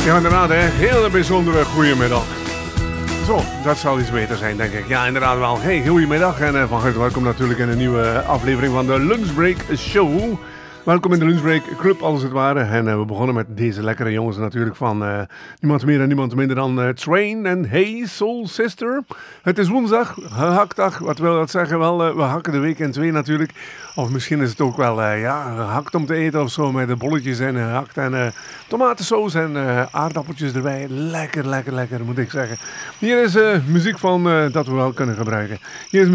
Ja, inderdaad, hè. Hele bijzondere goeiemiddag. Zo, dat zal iets beter zijn, denk ik. Ja, inderdaad wel. Hey, goedemiddag en van harte welkom natuurlijk in een nieuwe aflevering van de Lunchbreak Show. Welkom in de Lunchbreak Club, als het ware. En we begonnen met deze lekkere jongens natuurlijk van niemand meer en niemand minder dan Train en Hey Soul Sister. Het is woensdag, gehaktdag. Wat wil dat zeggen? Wel, we hakken de week in twee natuurlijk. Of misschien is het ook wel gehakt om te eten of zo, met de bolletjes en gehakt en tomatensaus en aardappeltjes erbij. Lekker, lekker, lekker, moet ik zeggen. Hier is muziek van dat we wel kunnen gebruiken. Hier is